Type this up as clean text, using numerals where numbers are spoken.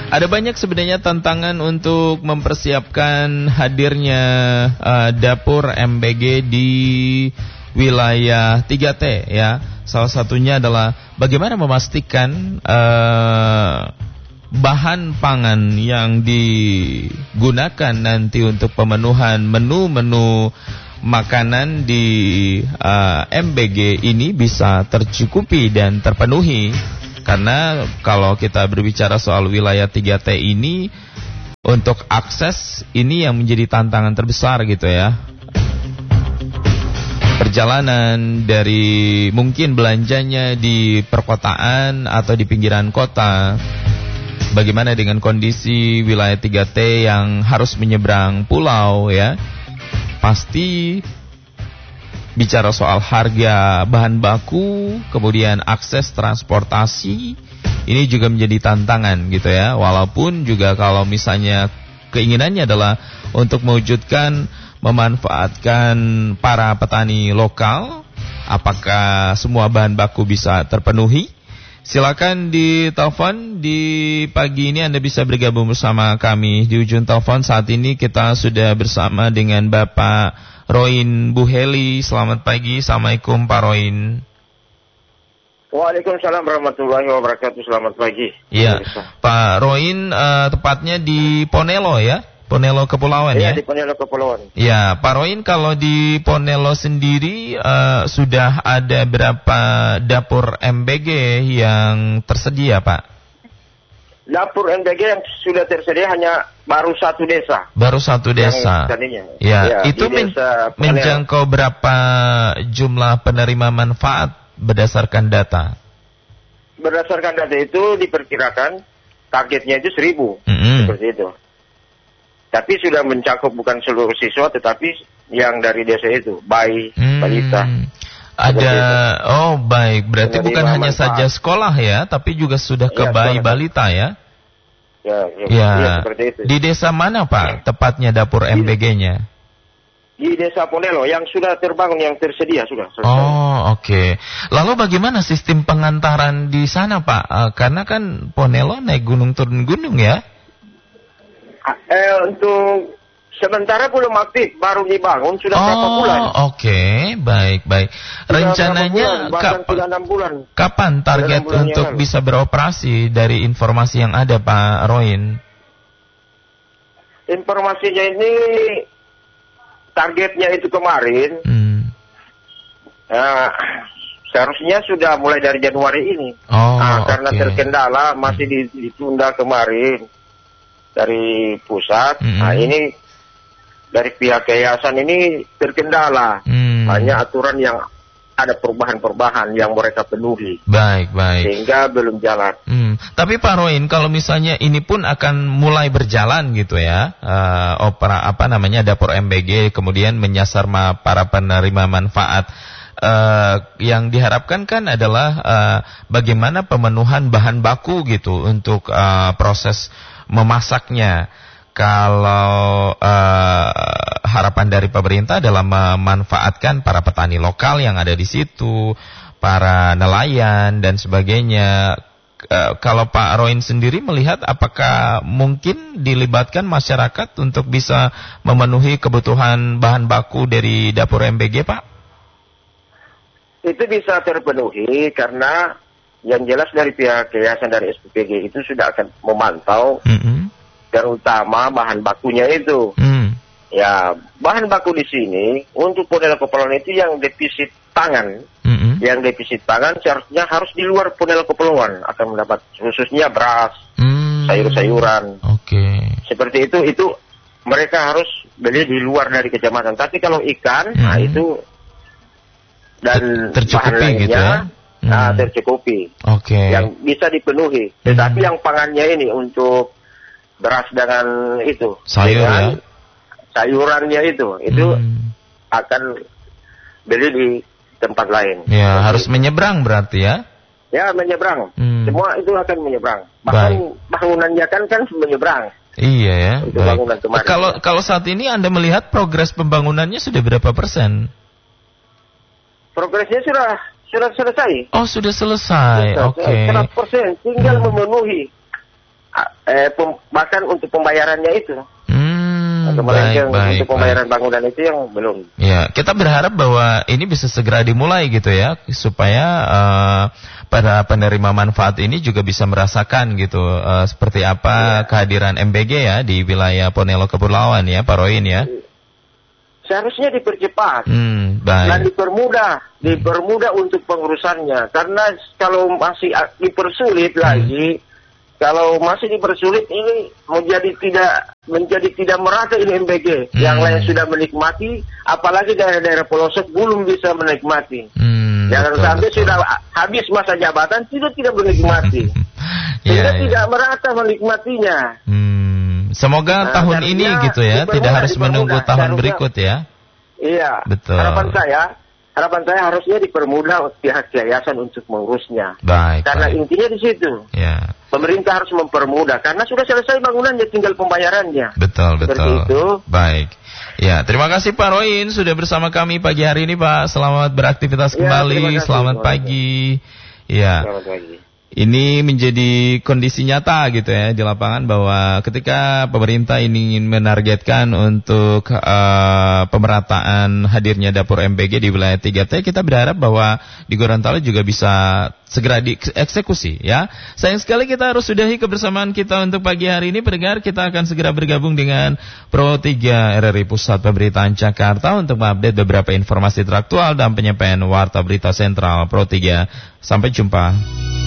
Ada banyak sebenarnya tantangan untuk mempersiapkan hadirnya dapur MBG di wilayah 3T ya. Salah satunya adalah bagaimana memastikan bahan pangan yang digunakan nanti untuk pemenuhan menu-menu makanan di MBG ini bisa tercukupi dan terpenuhi. Karena kalau kita berbicara soal wilayah 3T ini, untuk akses ini yang menjadi tantangan terbesar gitu ya. Perjalanan dari mungkin belanjanya di perkotaan atau di pinggiran kota. Bagaimana dengan kondisi wilayah 3T yang harus menyeberang pulau ya. Pasti bicara soal harga bahan baku, kemudian akses transportasi, ini juga menjadi tantangan gitu ya. Walaupun juga kalau misalnya keinginannya adalah untuk mewujudkan memanfaatkan para petani lokal, apakah semua bahan baku bisa terpenuhi? Silakan di telepon di pagi ini Anda bisa bergabung bersama kami. Di ujung telepon saat ini kita sudah bersama dengan Bapak Roin Buheli. Selamat pagi. Assalamualaikum Pak Roin. Waalaikumsalam warahmatullahi wabarakatuh. Selamat pagi. Iya, Pak Roin tepatnya di Ponelo ya? Ponelo Kepulauan ya? Iya, di Ponelo Kepulauan. Ya, Pak Roin, kalau di Ponelo sendiri sudah ada berapa dapur MBG yang tersedia Pak? Dapur MBG yang sudah tersedia hanya baru satu desa. Baru satu desa. Ya, itu menjangkau berapa jumlah penerima manfaat berdasarkan data? Berdasarkan data itu diperkirakan targetnya itu 1.000. Seperti itu. Tapi sudah mencakup bukan seluruh siswa, tetapi yang dari desa itu, bayi, balita. Ada, oh baik, berarti bukan hanya saja sekolah ya, tapi juga sudah ke bayi balita ya? Ya, seperti itu. Di desa mana Pak, tepatnya dapur MBG-nya? Di desa Ponelo, yang sudah terbangun, yang tersedia sudah selesai. Oh, oke. Lalu bagaimana sistem pengantaran di sana Pak? Karena kan Ponelo naik gunung turun gunung ya? Untuk sementara belum aktif, baru dibangun sudah berapa bulan. Oke, baik. Rencananya kapan target untuk bisa beroperasi dari informasi yang ada Pak Roin? Informasinya ini targetnya itu kemarin. Seharusnya sudah mulai dari Januari ini. Karena terkendala masih ditunda kemarin dari pusat. Nah ini dari pihak yayasan ini terkendala. Hanya aturan yang ada perubahan-perubahan yang mereka penuhi. Baik. Sehingga belum jalan. Tapi Pak Roin, kalau misalnya ini pun akan mulai berjalan gitu ya, dapur MBG kemudian menyasar para penerima manfaat. Yang diharapkan kan adalah bagaimana pemenuhan bahan baku gitu untuk proses memasaknya. Kalau harapan dari pemerintah adalah memanfaatkan para petani lokal yang ada di situ, para nelayan dan sebagainya. Kalau Pak Roin sendiri melihat apakah mungkin dilibatkan masyarakat untuk bisa memenuhi kebutuhan bahan baku dari dapur MBG Pak? Itu bisa terpenuhi karena yang jelas dari pihak yayasan dari SPPG itu sudah akan memantau terutama bahan bakunya itu. Ya, bahan baku di sini untuk Ponelo Kepulauan itu yang defisit pangan. Yang defisit pangan seharusnya harus di luar Ponelo Kepulauan akan mendapat, khususnya beras, sayur-sayuran. Seperti itu mereka harus beli di luar dari kecamatan. Tapi kalau ikan, nah itu dan bahan lainnya gitu ya? Tercukupi. Yang bisa dipenuhi. Tetapi yang pangannya ini untuk beras dengan itu sayurannya itu akan beli di tempat lain. Ya, harus menyeberang berarti ya? Ya, menyeberang. Semua itu akan menyeberang. Bahkan bangunannya kan menyeberang. Iya ya. Untuk bangunan kemarin. Kalau saat ini Anda melihat progres pembangunannya sudah berapa persen? Progresnya sudah selesai. Oh, sudah selesai. 100%, tinggal memenuhi bahkan untuk pembayarannya itu. Baik. Untuk pembayaran bangunan itu yang belum. Ya, kita berharap bahwa ini bisa segera dimulai gitu ya, supaya para penerima manfaat ini juga bisa merasakan gitu seperti apa kehadiran MBG ya di wilayah Ponelo Kepulauan ya, Pak Roin ya. Seharusnya dipercepat dan dipermudah untuk pengurusannya, karena kalau masih dipersulit lagi, kalau masih dipersulit ini menjadi tidak merata ini MBG. Yang lain sudah menikmati, apalagi daerah-daerah pelosok belum bisa menikmati. Jangan sampai sudah habis masa jabatan tidak menikmati, tidak merata menikmatinya. Semoga tahun ini gitu ya, tidak harus menunggu tahun berikut ya. Iya. Betul. Harapan saya harusnya dipermudah pihak yayasan untuk mengurusnya. Karena intinya di situ. Ya. Pemerintah harus mempermudah karena sudah selesai bangunannya, tinggal pembayarannya. Betul. Seperti itu. Baik. Ya, terima kasih Pak Roin sudah bersama kami pagi hari ini, Pak. Selamat beraktivitas kembali. Selamat pagi. Ya. Selamat pagi. Ini menjadi kondisi nyata gitu ya di lapangan, bahwa ketika pemerintah ingin menargetkan untuk pemerataan hadirnya dapur MBG di wilayah 3T, kita berharap bahwa di Gorontalo juga bisa segera dieksekusi ya. Sayang sekali kita harus sudahi kebersamaan kita untuk pagi hari ini. Pendengar, kita akan segera bergabung dengan Pro 3 RRI Pusat Pemberitaan Jakarta untuk mengupdate beberapa informasi teraktual dan penyampaian Warta Berita Sentral Pro 3. Sampai jumpa.